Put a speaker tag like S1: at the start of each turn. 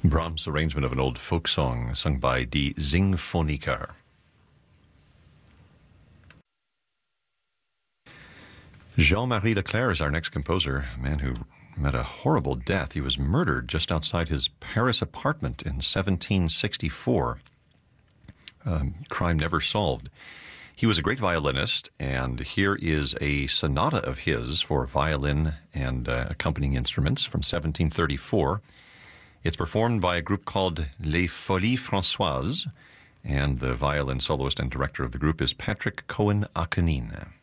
S1: Brahms' arrangement of an old folk song sung by Die Singphoniker. Jean-Marie Leclerc is our next composer, a man who met a horrible death. He was murdered just outside his Paris apartment in 1764. Crime never solved. He was a great violinist, and here is a sonata of his for violin and accompanying instruments from 1734. It's performed by a group called Les Folies Françoises, and the violin soloist and director of the group is Patrick Cohen-Akonine.